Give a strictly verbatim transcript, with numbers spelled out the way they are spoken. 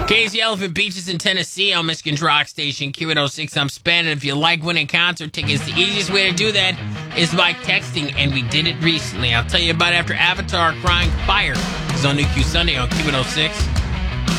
Casey Elephant Beaches in Tennessee on Michigan's Rock Station, Q eight oh six. I'm Span, and if you like winning concert tickets, the easiest way to do that is by texting, and we did it recently. I'll tell you about it after Avatar Crying Fire is on New Q Sunday on Q eight oh six.